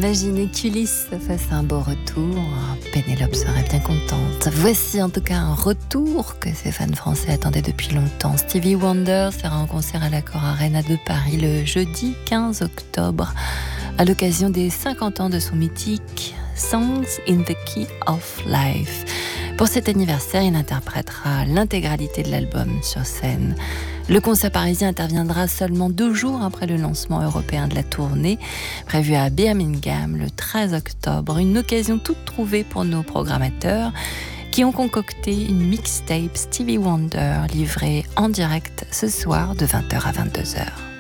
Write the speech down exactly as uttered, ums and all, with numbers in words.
Imaginez qu'Ulysse fasse un beau retour. Pénélope serait bien contente. Voici en tout cas un retour que ses fans français attendaient depuis longtemps. Stevie Wonder sera en concert à l'Accor Arena de Paris le jeudi quinze octobre à l'occasion des cinquante ans de son mythique Songs in the Key of Life. Pour cet anniversaire, il interprétera l'intégralité de l'album sur scène. Le concert parisien interviendra seulement deux jours après le lancement européen de la tournée, prévu à Birmingham le treize octobre. Une occasion toute trouvée pour nos programmateurs qui ont concocté une mixtape Stevie Wonder livrée en direct ce soir de vingt heures à vingt-deux heures.